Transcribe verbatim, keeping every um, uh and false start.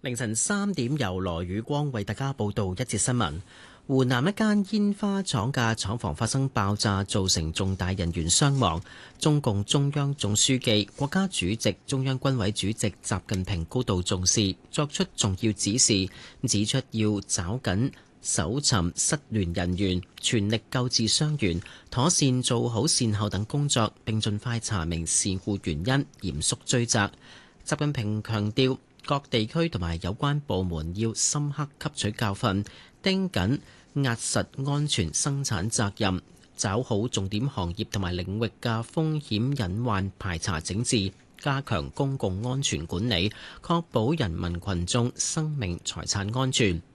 凌晨三點，由羅宇光為大家報道一節新聞。湖南一間煙花廠嘅廠房發生爆炸，造成重大人員傷亡。中共中央總書記、國家主席、中央軍委主席習近平高度重視，作出重要指示，指出要抓緊搜尋失聯人員，全力救治傷員，妥善做好善後等工作，並盡快查明事故原因，嚴肅追責。習近平強調，各地區同埋有關部門要深刻吸取教訓，盯緊壓實安全生產責任，抓好重點行業同埋領域嘅風險隱患排查整治，加強公共安全管理，確保人民群眾生命財產安全。